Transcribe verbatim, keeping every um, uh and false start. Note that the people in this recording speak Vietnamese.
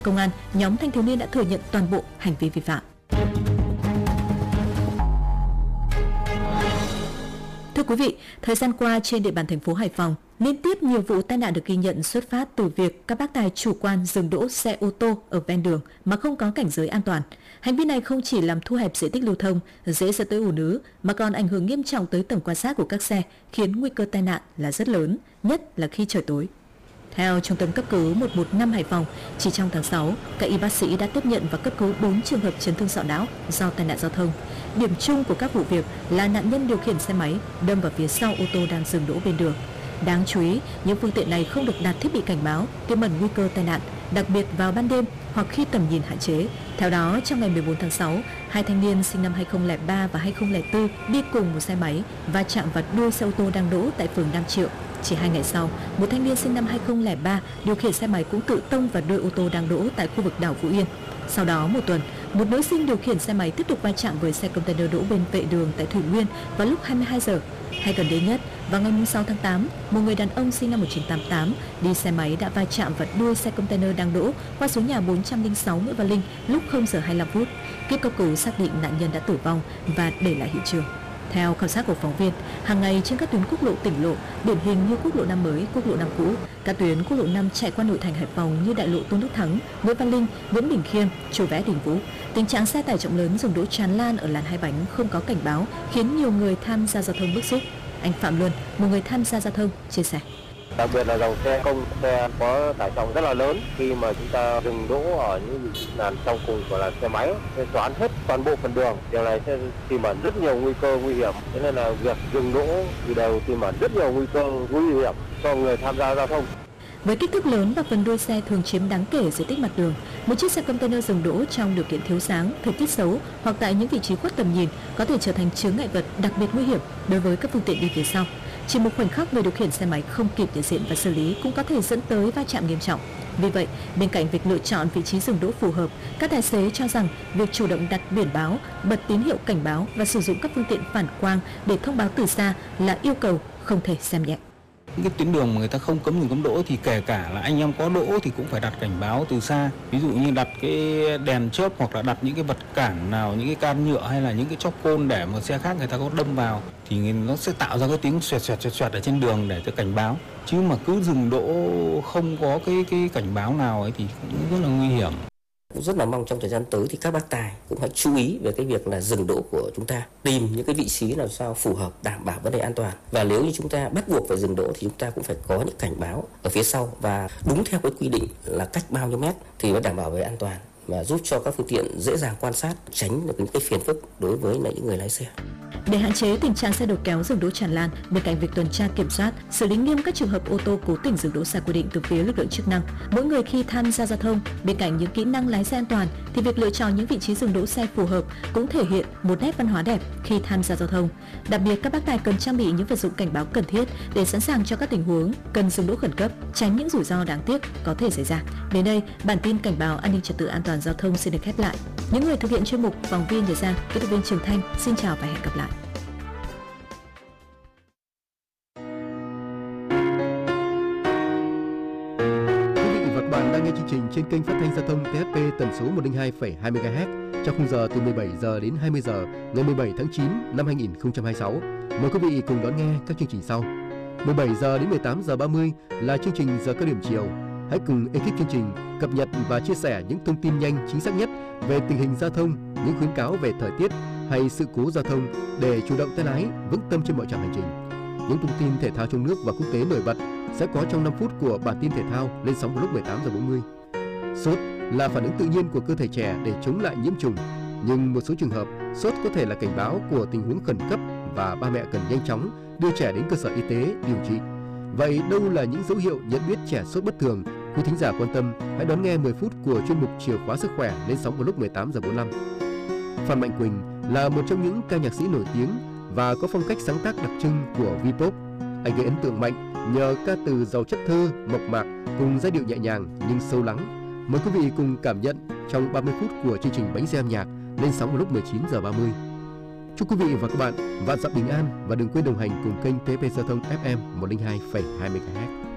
Công an, nhóm thanh thiếu niên đã thừa nhận toàn bộ hành vi vi phạm. Thưa quý vị, thời gian qua trên địa bàn thành phố Hải Phòng, liên tiếp nhiều vụ tai nạn được ghi nhận xuất phát từ việc các bác tài chủ quan dừng đỗ xe ô tô ở ven đường mà không có cảnh giới an toàn. Hành vi này không chỉ làm thu hẹp diện tích lưu thông, dễ dẫn tới ùn ứ mà còn ảnh hưởng nghiêm trọng tới tầm quan sát của các xe, khiến nguy cơ tai nạn là rất lớn, nhất là khi trời tối. Theo Trung tâm cấp cứu một một năm Hải Phòng, chỉ trong tháng sáu, các y bác sĩ đã tiếp nhận và cấp cứu bốn trường hợp chấn thương sọ não do tai nạn giao thông. Điểm chung của các vụ việc là nạn nhân điều khiển xe máy đâm vào phía sau ô tô đang dừng đỗ bên đường. Đáng chú ý, những phương tiện này không được đặt thiết bị cảnh báo, tiềm ẩn nguy cơ tai nạn, đặc biệt vào ban đêm hoặc khi tầm nhìn hạn chế. Theo đó, trong ngày mười bốn tháng sáu, hai thanh niên sinh năm hai không không ba và hai không không tư đi cùng một xe máy và chạm vào đuôi xe ô tô đang đỗ tại phường Nam Triệu. Chỉ hai ngày sau, một thanh niên sinh năm hai không không ba điều khiển xe máy cũng tự tông vào đuôi ô tô đang đỗ tại khu vực đảo Phú Yên. Sau đó một tuần, một nữ sinh điều khiển xe máy tiếp tục va chạm với xe container đỗ bên vệ đường tại Thủy Nguyên vào lúc hai mươi hai giờ. Hay gần đây nhất, vào ngày sáu tháng tám, một người đàn ông sinh năm một nghìn chín trăm tám mươi tám đi xe máy đã va chạm vào đuôi xe container đang đỗ qua số nhà bốn trăm lẻ sáu Nguyễn Văn Linh lúc không giờ hai mươi lăm phút. Kíp cấp cứu xác định nạn nhân đã tử vong và để lại hiện trường. Theo khảo sát của phóng viên, hàng ngày trên các tuyến quốc lộ tỉnh lộ, điển hình như quốc lộ năm mới, quốc lộ năm cũ, các tuyến quốc lộ năm chạy qua nội thành Hải Phòng như đại lộ Tôn Đức Thắng, Nguyễn Văn Linh, Nguyễn Bình Khiêm, Chùa Vẽ Đình Vũ, tình trạng xe tải trọng lớn dừng đỗ tràn lan ở làn hai bánh không có cảnh báo khiến nhiều người tham gia giao thông bức xúc. Anh Phạm Luân, một người tham gia giao thông, chia sẻ. Đặc biệt là dòng xe công, xe có tải trọng rất là lớn, khi mà chúng ta dừng đỗ ở những làn trong cùng của là xe máy sẽ choán hết toàn bộ phần đường. Điều này sẽ tiềm ẩn rất nhiều nguy cơ nguy hiểm, thế nên là việc dừng đỗ thì đều tiềm ẩn rất nhiều nguy cơ nguy hiểm cho người tham gia giao thông. Với kích thước lớn và phần đuôi xe thường chiếm đáng kể diện tích mặt đường, một chiếc xe container dừng đỗ trong điều kiện thiếu sáng, thời tiết xấu hoặc tại những vị trí khuất tầm nhìn có thể trở thành chướng ngại vật đặc biệt nguy hiểm đối với các phương tiện đi phía sau. Chỉ một khoảnh khắc người điều khiển xe máy không kịp nhận diện và xử lý cũng có thể dẫn tới va chạm nghiêm trọng. Vì vậy, bên cạnh việc lựa chọn vị trí dừng đỗ phù hợp, các tài xế cho rằng việc chủ động đặt biển báo, bật tín hiệu cảnh báo và sử dụng các phương tiện phản quang để thông báo từ xa là yêu cầu không thể xem nhẹ. Những cái tuyến đường mà người ta không cấm dừng cấm đỗ thì kể cả là anh em có đỗ thì cũng phải đặt cảnh báo từ xa. Ví dụ như đặt cái đèn chớp hoặc là đặt những cái vật cản nào, những cái can nhựa hay là những cái chóp côn để mà xe khác người ta có đâm vào thì nó sẽ tạo ra cái tiếng xoẹt xoẹt xoẹt xoẹt ở trên đường để cho cảnh báo. Chứ mà cứ dừng đỗ không có cái cái cảnh báo nào ấy thì cũng rất là nguy hiểm. Cũng rất là mong trong thời gian tới thì các bác tài cũng hãy chú ý về cái việc là dừng đỗ của chúng ta, tìm những cái vị trí làm sao phù hợp, đảm bảo vấn đề an toàn. Và nếu như chúng ta bắt buộc phải dừng đỗ thì chúng ta cũng phải có những cảnh báo ở phía sau và đúng theo cái quy định là cách bao nhiêu mét thì mới đảm bảo về an toàn và giúp cho các phương tiện dễ dàng quan sát, tránh được những cái phiền phức đối với những người lái xe. Để hạn chế tình trạng xe đầu kéo dừng đỗ tràn lan, bên cạnh việc tuần tra kiểm soát, xử lý nghiêm các trường hợp ô tô cố tình dừng đỗ sai quy định từ phía lực lượng chức năng, mỗi người khi tham gia giao thông, bên cạnh những kỹ năng lái xe an toàn, thì việc lựa chọn những vị trí dừng đỗ xe phù hợp cũng thể hiện một nét văn hóa đẹp khi tham gia giao thông. Đặc biệt, các bác tài cần trang bị những vật dụng cảnh báo cần thiết để sẵn sàng cho các tình huống cần dừng đỗ khẩn cấp, tránh những rủi ro đáng tiếc có thể xảy ra. Đến đây, bản tin cảnh báo an ninh trật tự an toàn giao thông xin được khép lại. Những người thực hiện chuyên mục phóng viên Nhật Giang, kỹ thuật viên Trường Thanh xin chào và hẹn gặp lại. Bạn đang nghe chương trình trên kênh phát thanh giao thông tê ét pê tần số một không hai phẩy hai mê ga héc trong khung giờ từ mười bảy giờ đến hai mươi giờ ngày mười bảy tháng chín năm hai nghìn không trăm hai mươi sáu. Mời quý vị cùng đón nghe các chương trình sau. mười bảy giờ đến mười tám giờ ba mươi là chương trình giờ cao điểm chiều. Hãy cùng ekip chương trình cập nhật và chia sẻ những thông tin nhanh chính xác nhất về tình hình giao thông, những khuyến cáo về thời tiết hay sự cố giao thông để chủ động tay lái, vững tâm trên mọi chặng hành trình. Những thông tin thể thao trong nước và quốc tế nổi bật sẽ có trong năm phút của bản tin thể thao lên sóng vào lúc mười tám giờ bốn mươi. Sốt là phản ứng tự nhiên của cơ thể trẻ để chống lại nhiễm trùng, nhưng một số trường hợp sốt có thể là cảnh báo của tình huống khẩn cấp và ba mẹ cần nhanh chóng đưa trẻ đến cơ sở y tế điều trị. Vậy đâu là những dấu hiệu nhận biết trẻ sốt bất thường? Quý thính giả quan tâm, hãy đón nghe mười phút của chuyên mục Chìa khóa sức khỏe lên sóng vào lúc mười tám giờ bốn mươi lăm. Phan Mạnh Quỳnh là một trong những ca nhạc sĩ nổi tiếng và có phong cách sáng tác đặc trưng của V-pop. Anh gây ấn tượng mạnh nhờ ca từ giàu chất thơ, mộc mạc cùng giai điệu nhẹ nhàng nhưng sâu lắng. Mời quý vị cùng cảm nhận trong ba mươi phút của chương trình Bánh xe âm nhạc lên sóng vào lúc mười chín giờ ba mươi. Chúc quý vị và các bạn vạn dặm bình an và đừng quên đồng hành cùng kênh tê ép pê Giao thông ép em một không hai phẩy hai mê ga héc.